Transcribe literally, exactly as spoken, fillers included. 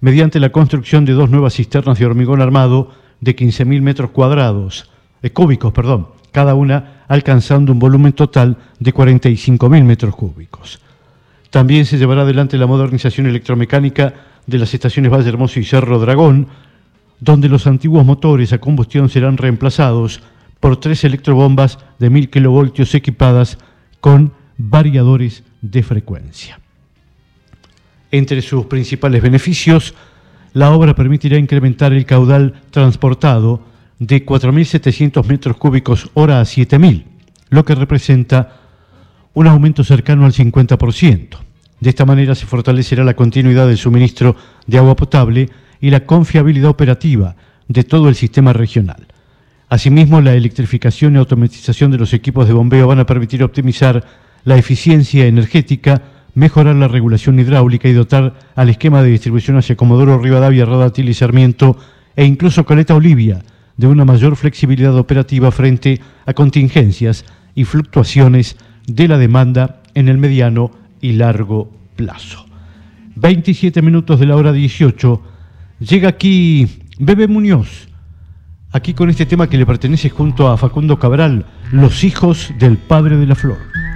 mediante la construcción de dos nuevas cisternas de hormigón armado de quince mil metros cuadrados, eh, cúbicos, perdón, cada una alcanzando un volumen total de cuarenta y cinco mil metros cúbicos. También se llevará adelante la modernización electromecánica de las estaciones Valle Hermoso y Cerro Dragón, donde los antiguos motores a combustión serán reemplazados por tres electrobombas de mil kilovoltios equipadas con variadores de frecuencia. Entre sus principales beneficios, la obra permitirá incrementar el caudal transportado de cuatro mil setecientos metros cúbicos hora a siete mil, lo que representa un aumento cercano al cincuenta por ciento. De esta manera se fortalecerá la continuidad del suministro de agua potable y la confiabilidad operativa de todo el sistema regional. Asimismo, la electrificación y automatización de los equipos de bombeo van a permitir optimizar la eficiencia energética, mejorar la regulación hidráulica y dotar al esquema de distribución hacia Comodoro Rivadavia, Radatil y Sarmiento e incluso Caleta Olivia de una mayor flexibilidad operativa frente a contingencias y fluctuaciones de la demanda en el mediano y largo plazo. veintisiete minutos de la hora dieciocho. Llega aquí Bebe Muñoz, aquí con este tema que le pertenece junto a Facundo Cabral, Los hijos del padre de la flor.